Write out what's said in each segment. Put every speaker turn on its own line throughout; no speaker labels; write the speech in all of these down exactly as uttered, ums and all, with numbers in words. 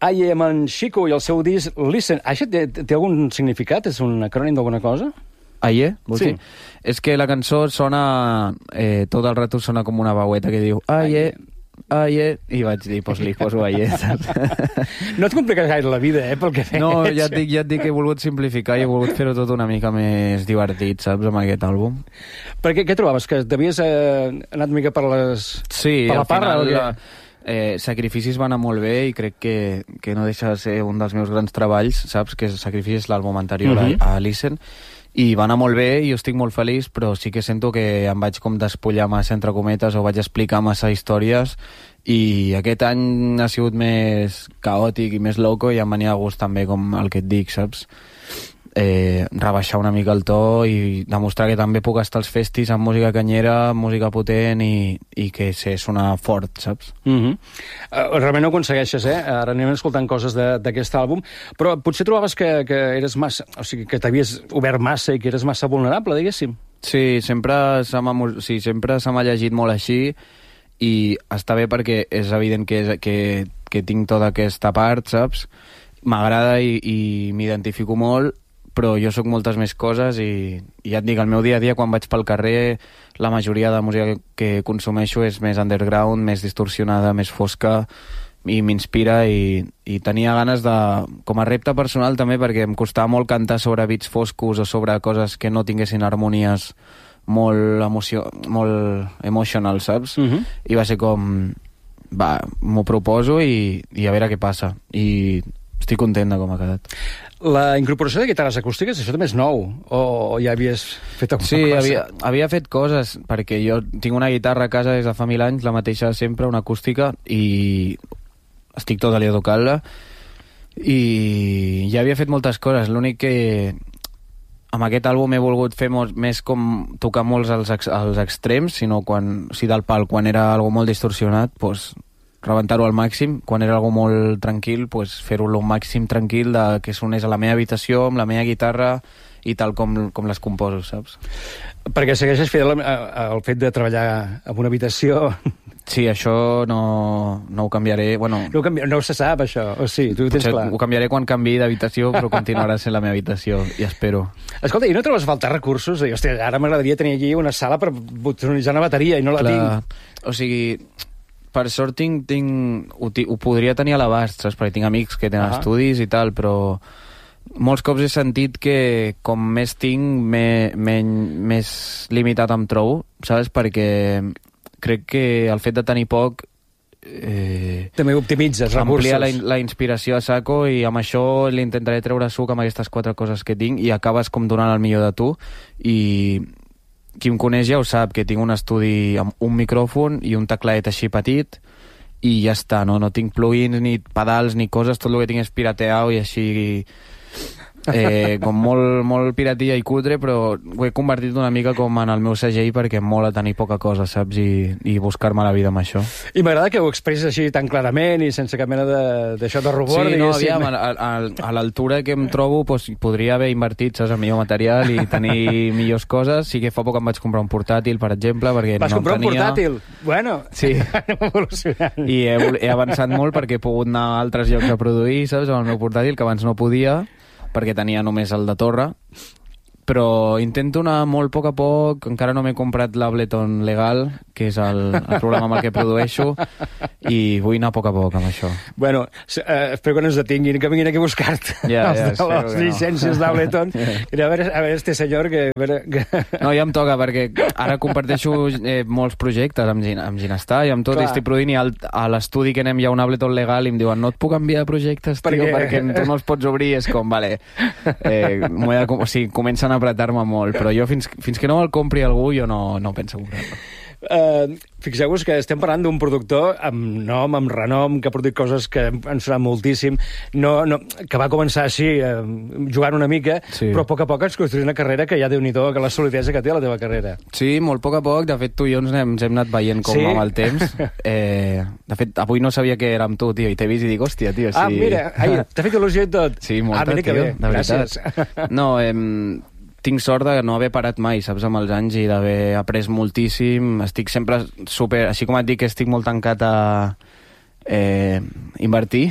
I Am en Chico i el seu disc Listen. Això té, té algun significat? És un acrònim d'alguna cosa?
Aie? Vols
Sí.
dir? És que la cançó sona... Eh, tot el rato sona com una veueta que diu Aie, aie... I vaig dir, pues li poso aie, saps?
No et compliques gaire la vida, eh, pel que veig.
No, ja et dic, ja et dic que he volgut simplificar i he volgut fer-ho tot una mica més divertit, saps, amb aquest àlbum.
Perquè què trobaves? Que t'havies eh, anat una mica per les...
Sí,
per la
al
parra?
final...
o què?
La... Eh, Sacrificis va anar molt bé i crec que, que no deixa de ser un dels meus grans treballs, saps? Que Sacrificis, l'àlbum anterior
Mhm.
a, a Listen, i va anar molt bé i jo estic molt feliç, però sí que sento que em vaig com despullar massa entre cometes o vaig explicar massa històries i aquest any ha sigut més caòtic i més loco i em venia de gust també com el que et dic, saps? Eh, rebaixar una mica el to i demostrar que també puc estar als festis amb música canyera, amb música potent i, i que sé sonar fort, saps?
Mm -hmm. uh, realment ho aconsegueixes, eh? Ara anem escoltant coses d'aquest àlbum, però potser trobaves que, que eres massa... O sigui, que t'havies obert massa i que eres massa vulnerable, diguéssim.
Sí, sempre se m'ha sí, sempre se m'ha llegit molt així i està bé perquè és evident que, és, que, que tinc tota aquesta part, saps? M'agrada i, i m'identifico molt, però jo sóc moltes més coses i, i ja et dic, el meu dia a dia quan vaig pel carrer la majoria de música que consumeixo és més underground, més distorsionada, més fosca i m'inspira i, i tenia ganes de, com a repte personal també, perquè em costava molt cantar sobre beats foscos o sobre coses que no tinguessin harmonies molt, emoció, molt emotional, saps?
Uh -huh.
I va ser com va, m'ho proposo i, i a veure què passa i estic content de com ha quedat.
La incorporació de guitarres acústiques, això també és nou? O, o ja havies fet alguna
sí,
cosa?
Sí, havia, havia fet coses, perquè jo tinc una guitarra a casa des de fa mil anys, la mateixa de sempre, una acústica, i estic tot el dia tocant-la, i ja havia fet moltes coses, l'únic que amb aquest àlbum he volgut fer molt, més com tocar molts als, ex, als extrems, sinó quan, o sigui, del pal, quan era algo molt distorsionat, doncs rebentar-ho al màxim, quan era algo molt tranquil, pues, fer-ho el màxim tranquil de que sonés a la meva habitació, amb la meva guitarra i tal com, com les composo, saps?
Perquè segueixes fidel al fet de treballar en una habitació.
Sí, això no, no ho canviaré. Bueno,
no, ho canvi... no se sap, això. O sí, tu ho tens clar.
Ho canviaré quan canviï d'habitació, però continuarà sent la meva habitació, i espero.
Escolta, i no trobes a faltar recursos? Hòstia, ara m'agradaria tenir aquí una sala per botonolitzar una bateria i no la
clar,
tinc.
O sigui... Per sort tinc, tinc, ho, ho podria tenir a l'abast, saps? Perquè tinc amics que tenen uh -huh. estudis i tal, però molts cops he sentit que com més tinc, me, me, més limitat em trobo, saps? Perquè crec que el fet de tenir poc eh,
també optimitzes recursos.
Amplia la, la inspiració a saco i amb això li intentaré treure suc amb aquestes quatre coses que tinc i acabes com donant el millor de tu i... Qui em coneix ja ho sap, que tinc un estudi amb un micròfon i un teclaet així petit i ja està, no, no tinc plugins ni pedals ni coses, tot el que tinc és pirateau i així eh, com molt, molt piratilla i cutre, però ho he convertit una mica com en el meu segell perquè em mola tenir poca cosa, saps? I, i buscar-me la vida amb això.
I m'agrada que ho expressis així tan clarament i sense cap mena d'això de, de rubor.
Sí, no, aviam, a, a, a l'altura que em trobo doncs, podria haver invertit, saps, en millor material i tenir millors coses. Sí que fa poc em vaig comprar un portàtil, per exemple, perquè
Vas
no
comprar
tenia...
un portàtil? Bueno,
sí.
evolucionant.
I he, he avançat molt perquè he pogut anar a altres llocs a produir, saps, amb el meu portàtil, que abans no podia, perquè tenia només el de torre, però intento anar molt a poc a poc, encara no m'he comprat l'Ableton legal, que és el, el programa amb el que produeixo, i vull anar a poc a poc amb això.
Bueno, eh, espero que no ens detinguin, que vinguin aquí a buscar-te
ja, ja,
les llicències no. d'Ableton. I a veure, a veure este senyor que... que...
No, ja em toca, perquè ara comparteixo eh, molts projectes amb, amb Ginestar i amb tot, Clar. i estic produint, i al, a l'estudi que anem hi ha un Ableton legal i em diuen no et puc enviar projectes, tio, perquè, perquè tu no els pots obrir, és com, vale, eh, de, o sigui, comencen a apretar-me molt, però jo fins, fins que no me'l compri algú jo no, no penso comprar-lo.
Uh, Fixeu-vos que estem parlant d'un productor amb nom, amb renom, que ha produït coses que han sonat moltíssim, no, no, que va començar així, uh, jugant una mica, sí. però a poc a poc has construït una carrera que ja déu-n'hi-do, que la solidesa que té la teva carrera.
Sí, molt a poc a poc. De fet, tu i jo ens hem, ens hem anat veient com sí? amb el temps. Eh, de fet, avui no sabia que era amb tu, tio, i t'he vist i dic, hòstia, tio, sí...
Ah, mira, t'ha fet il·lusió i tot.
Sí, molta,
ah, mira
tio,
que bé.
de veritat.
Gràcies.
No, eh... tinc sort de no haver parat mai, saps, amb els anys, i d'haver après moltíssim. Estic sempre super... Així com et dic que estic molt tancat a, eh, invertir.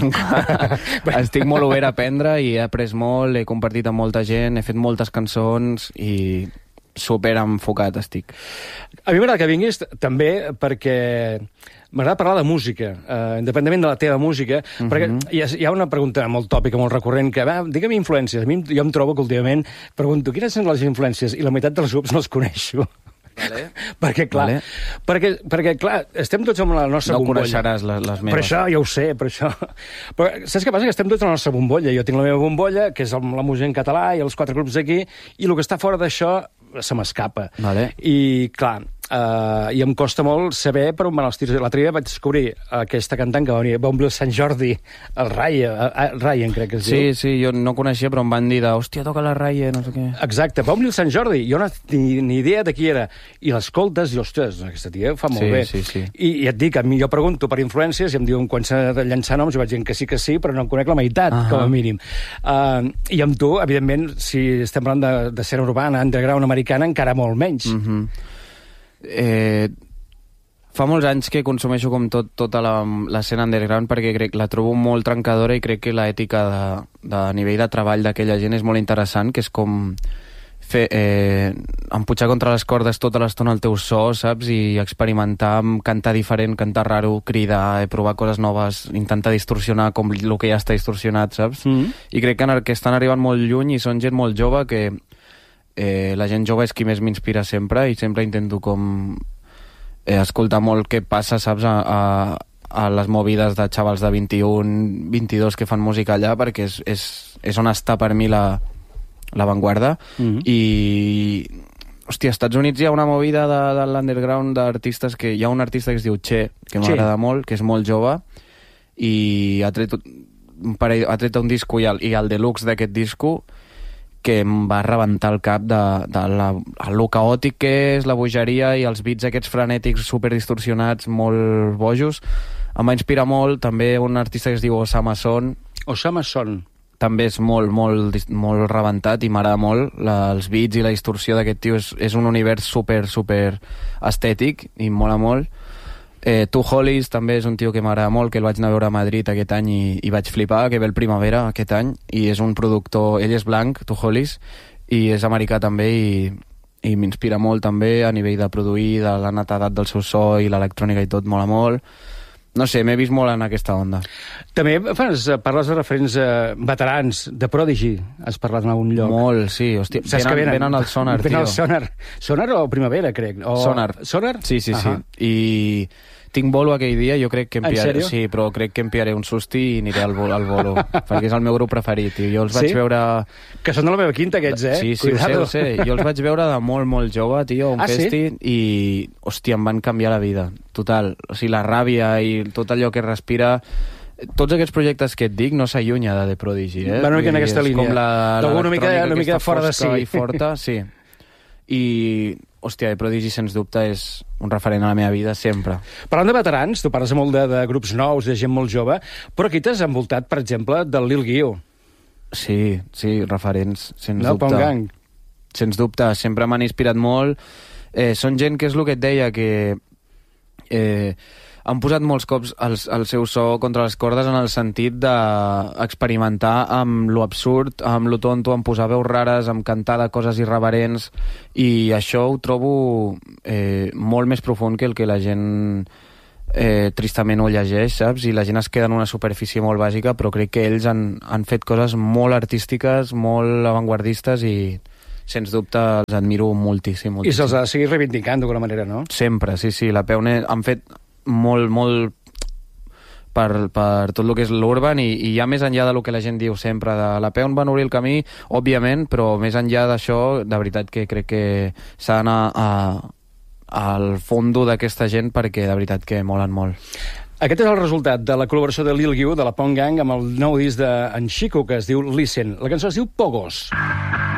Estic molt obert a aprendre i he après molt, he compartit amb molta gent, he fet moltes cançons i super enfocat estic.
A mi m'agrada que vinguis també perquè m'agrada parlar de música, eh, independentment de la teva música, uh-huh. perquè hi ha, hi ha una pregunta molt tòpica, molt recurrent, que, va, digue'm influències. A mi jo em trobo que últimament pregunto quines són les influències i la meitat dels grups no els coneixo.
Vale.
perquè, clar, vale. perquè, perquè, clar, estem tots en la nostra
no
bombolla.
No coneixeràs les, les meves.
Per això, ja ho sé, per això. Però saps què passa? Que estem tots en la nostra bombolla. Jo tinc la meva bombolla, que és la música en català, i els quatre grups d'aquí, i el que està fora d'això se m'escapa.
Vale.
I, clar, uh, i em costa molt saber per on van els tirs. L'altre dia vaig descobrir aquesta cantant que va venir, va omplir el Sant Jordi, el Ryan, uh, Ryan crec que es
sí,
diu.
Sí, sí, jo no coneixia, però em van dir de, hòstia, toca la Ryan, no sé què.
Exacte, va omplir el Sant Jordi, jo no tinc ni idea de qui era. I l'escoltes i, ostres, aquesta tia fa molt
sí,
bé.
Sí, sí.
I, I et dic, a mi jo pregunto per influències i em diuen quan s'ha de llançar noms, i vaig dir que sí que sí, però no en conec la meitat, uh-huh. com a mínim. Uh, I amb tu, evidentment, si estem parlant de, de escena urbana, underground americana, encara molt menys.
Uh-huh. Eh, fa molts anys que consumeixo com tot, tota l'escena underground perquè crec la trobo molt trencadora i crec que l'ètica de, de nivell de treball d'aquella gent és molt interessant, que és com fer, eh, empujar contra les cordes tota l'estona el teu so, saps? I experimentar, cantar diferent, cantar raro, cridar, eh, provar coses noves, intentar distorsionar com el que ja està distorsionat, saps? Mm-hmm. I crec que, que estan arribant molt lluny i són gent molt jove que eh, la gent jove és qui més m'inspira sempre i sempre intento com eh, escoltar molt què passa, saps, a, a, a les movides de xavals de vint-i-un, vint-i-dos que fan música allà, perquè és, és, és on està per mi la l'avantguarda. Mm-hmm. I hòstia, als Estats Units hi ha una movida de, de l'underground d'artistes que hi ha un artista que es diu Che, que m'agrada sí. molt, que és molt jove i ha tret un, parell, ha tret un disco i el, i el deluxe d'aquest disco que em va rebentar el cap de, de la, lo caòtic que és, la bogeria i els beats aquests frenètics superdistorsionats, molt bojos. Em va inspirar molt també un artista que es diu Osama Son.
Osama Son.
També és molt, molt, molt rebentat i m'agrada molt. La, els beats i la distorsió d'aquest tio és, és un univers super, super estètic i mola molt. Eh, Tu Hollis també és un tio que m'agrada molt, que el vaig anar a veure a Madrid aquest any i, i vaig flipar, que ve el Primavera aquest any, i és un productor, ell és blanc, Tu Hollis, i és americà també i, i m'inspira molt també a nivell de produir, de la netedat del seu so i l'electrònica i tot, mola molt. No sé, m'he vist molt en aquesta onda.
També fas, parles de referents eh, veterans, de Prodigy, has parlat en algun lloc.
Molt, sí, hòstia, venen, venen, venen al Sonar,
venen
tio.
Al Sonar. Sonar o Primavera, crec? O...
Sonar.
Sonar?
Sí, sí,
uh-huh.
sí. I tinc bolo aquell dia, jo crec que em pillaré...
En sèrio?
Sí, però crec que em pillaré un susti i aniré al, vol, al bolo, perquè és el meu grup preferit, i jo els vaig
sí?
veure...
Que són de la meva quinta, aquests, eh?
Sí, sí, Cuidado. ho sé, ho sé. Jo els vaig veure de molt, molt jove, tio, a un
ah,
festi,
sí?
i, hòstia, em van canviar la vida, total. O sigui, la ràbia i tot allò que respira... Tots aquests projectes que et dic no s'allunya de The Prodigy, eh?
Va una mica en aquesta línia.
Com la,
una mica, una mica fora de si.
I forta, sí. I, hòstia, The Prodigy, sens dubte, és un referent a la meva vida sempre.
Parlant de veterans, tu parles molt de, de grups nous, de gent molt jove, però aquí t'has envoltat, per exemple, del Lil Guio.
Sí, sí, referents, sens
no,
dubte.
Pong Gang.
Sens dubte, sempre m'han inspirat molt. Eh, són gent que és el que et deia, que... Eh, han posat molts cops el, el seu so contra les cordes en el sentit d'experimentar amb lo absurd, amb lo tonto, amb posar veus rares, amb cantar de coses irreverents, i això ho trobo eh, molt més profund que el que la gent eh, tristament ho llegeix, saps? I la gent es queda en una superfície molt bàsica, però crec que ells han, han fet coses molt artístiques, molt avantguardistes i sens dubte els admiro moltíssim, moltíssim.
I se'ls ha de seguir reivindicant d'alguna manera, no?
Sempre, sí, sí. La Peune han fet molt, molt per, per tot el que és l'urban i, i ja més enllà del que la gent diu sempre de la Peune van obrir el camí, òbviament, però més enllà d'això, de veritat que crec que s'ha d'anar a, al fondo d'aquesta gent perquè de veritat que molen molt.
Aquest és el resultat de la col·laboració de Lil Guio, de la Pong Gang, amb el nou disc d'en Chico, que es diu Listen. La cançó es diu Pogos.